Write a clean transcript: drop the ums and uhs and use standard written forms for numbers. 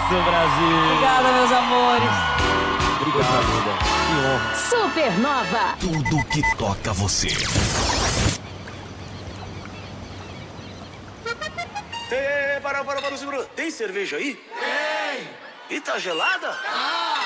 isso, Brasil. Obrigada, meus amores. Obrigado, Duda. Que honra. Supernova. Tudo que toca você. Para, segura. Tem cerveja aí? Tem. E tá gelada? Ah.